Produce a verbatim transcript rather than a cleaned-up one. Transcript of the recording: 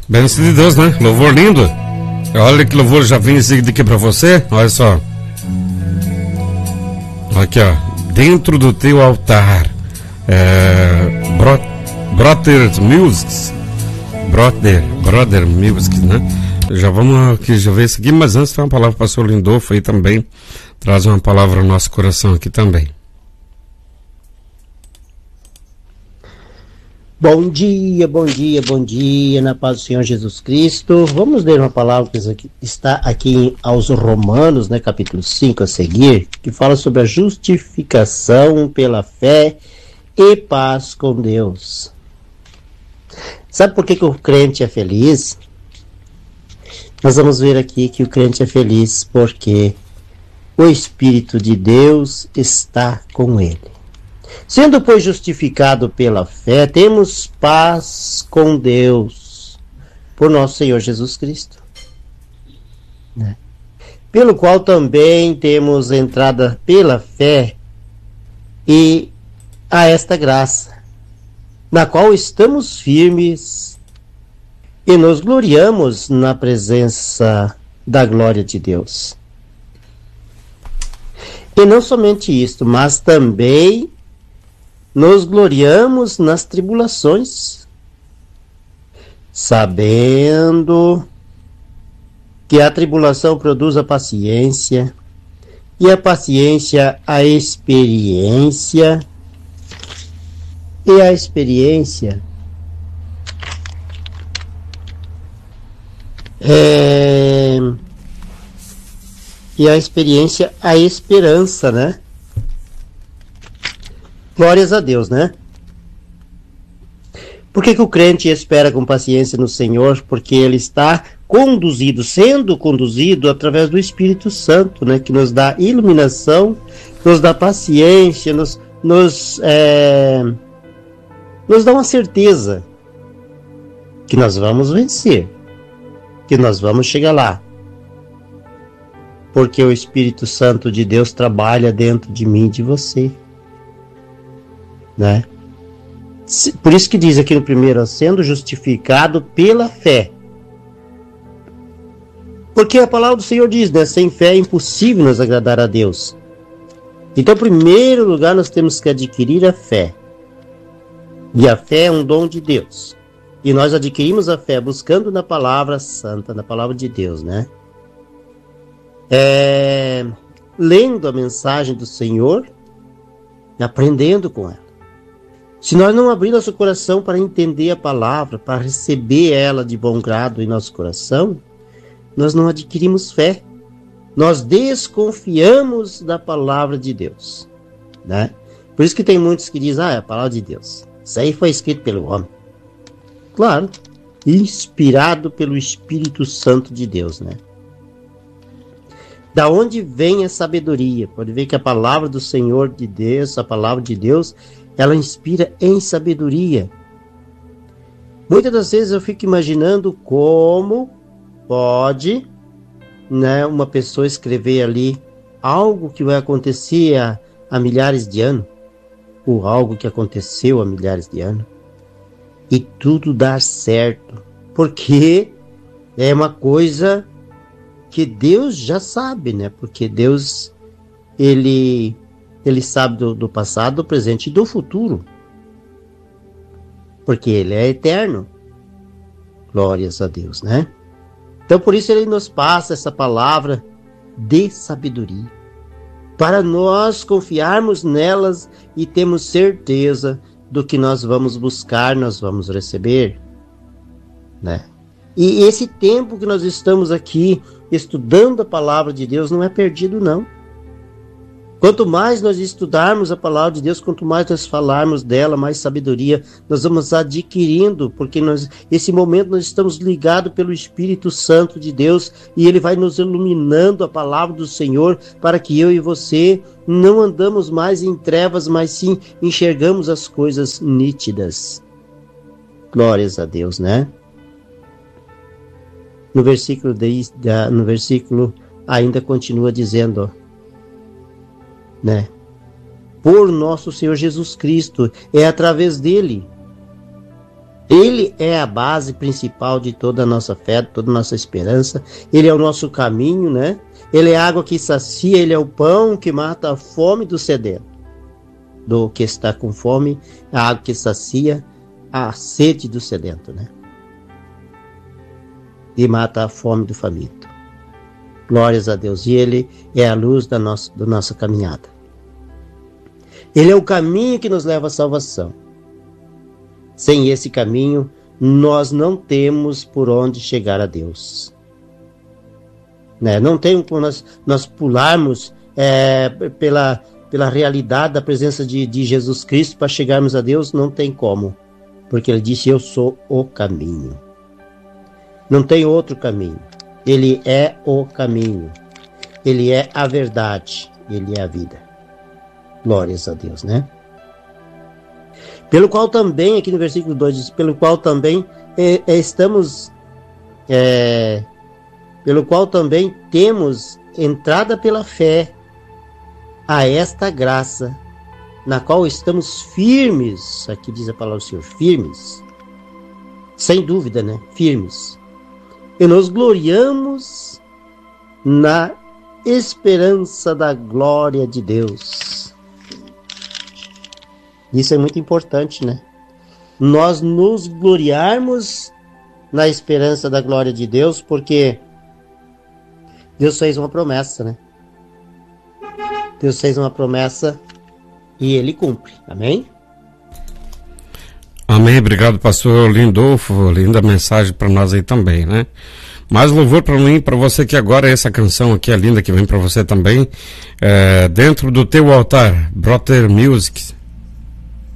Bênção de Deus, né? Louvor lindo. Olha que louvor já vem seguido aqui pra você. Olha só. Aqui, ó. Dentro do teu altar. É, Bro, Brother Music. Brother, Brother Music, né? Já vamos aqui, já ver isso aqui, mas antes tem uma palavra para o pastor Lindolfo aí também. Traz uma palavra ao nosso coração aqui também. Bom dia, bom dia, bom dia, na paz do Senhor Jesus Cristo. Vamos ler uma palavra que está aqui aos Romanos, né, capítulo cinco a seguir, que fala sobre a justificação pela fé e paz com Deus. Sabe por que, que o crente é feliz? Nós vamos ver aqui que o crente é feliz porque o Espírito de Deus está com ele. Sendo, pois, justificado pela fé, temos paz com Deus, por nosso Senhor Jesus Cristo, né? Pelo qual também temos entrada pela fé e a esta graça, na qual estamos firmes e nos gloriamos na presença da glória de Deus. E não somente isto, mas também nos gloriamos nas tribulações, sabendo que a tribulação produz a paciência, e a paciência a experiência, e a experiência é, e a experiência a esperança, né? Glórias a Deus, né? Por que que o crente espera com paciência no Senhor? Porque ele está conduzido, sendo conduzido através do Espírito Santo, né? Que nos dá iluminação, nos dá paciência, nos, nos, é, nos dá uma certeza que nós vamos vencer, que nós vamos chegar lá. Porque o Espírito Santo de Deus trabalha dentro de mim e de você, né? Por isso que diz aqui no primeiro, sendo justificado pela fé. Porque a palavra do Senhor diz, né? Sem fé é impossível nos agradar a Deus. Então, em primeiro lugar, nós temos que adquirir a fé. E a fé é um dom de Deus. E nós adquirimos a fé buscando na palavra santa, na palavra de Deus, né? É, lendo a mensagem do Senhor, aprendendo com ela. Se nós não abrir nosso coração para entender a palavra, para receber ela de bom grado em nosso coração, nós não adquirimos fé. Nós desconfiamos da palavra de Deus, né? Por isso que tem muitos que dizem, ah, é a palavra de Deus. Isso aí foi escrito pelo homem. Claro, inspirado pelo Espírito Santo de Deus, né? Da onde vem a sabedoria? Pode ver que a palavra do Senhor de Deus, a palavra de Deus, ela inspira em sabedoria. Muitas das vezes eu fico imaginando como pode, né, uma pessoa escrever ali algo que vai acontecer há, há milhares de anos, ou algo que aconteceu há milhares de anos, e tudo dar certo, porque é uma coisa que Deus já sabe, né? Porque Deus, ele, ele sabe do, do passado, do presente e do futuro. Porque Ele é eterno. Glórias a Deus, né? Então, por isso Ele nos passa essa palavra de sabedoria, para nós confiarmos nelas e termos certeza do que nós vamos buscar, nós vamos receber, né? E esse tempo que nós estamos aqui estudando a palavra de Deus não é perdido, não. Quanto mais nós estudarmos a palavra de Deus, quanto mais nós falarmos dela, mais sabedoria nós vamos adquirindo, porque nós, esse momento nós estamos ligados pelo Espírito Santo de Deus e Ele vai nos iluminando a palavra do Senhor para que eu e você não andamos mais em trevas, mas sim enxergamos as coisas nítidas. Glórias a Deus, né? No versículo, de, no versículo ainda continua dizendo, né? Por nosso Senhor Jesus Cristo, é através dele. Ele é a base principal de toda a nossa fé, de toda a nossa esperança. Ele é o nosso caminho, né? Ele é a água que sacia, ele é o pão que mata a fome do sedento. Do que está com fome, a água que sacia a sede do sedento, né? E mata a fome do faminto. Glórias a Deus. E ele é a luz da nossa, da nossa caminhada. Ele é o caminho que nos leva à salvação. Sem esse caminho, nós não temos por onde chegar a Deus. Né? Não tem como nós, nós pularmos é, pela, pela realidade da presença de, de Jesus Cristo para chegarmos a Deus, não tem como. Porque ele disse, eu sou o caminho. Não tem outro caminho. Ele é o caminho. Ele é a verdade. Ele é a vida. Glórias a Deus, né? Pelo qual também, aqui no versículo dois diz, pelo qual também é, é, estamos, é, pelo qual também temos entrada pela fé a esta graça, na qual estamos firmes, aqui diz a palavra do Senhor, firmes, sem dúvida, né? Firmes. E nos gloriamos na esperança da glória de Deus. Isso é muito importante, né? Nós nos gloriarmos na esperança da glória de Deus, porque Deus fez uma promessa, né? Deus fez uma promessa e Ele cumpre. Amém? Amém. Obrigado, pastor Lindolfo. Linda mensagem para nós aí também, né? Mais louvor para mim, para você que agora essa canção aqui é linda que vem para você também. É, dentro do teu altar, Brother Music.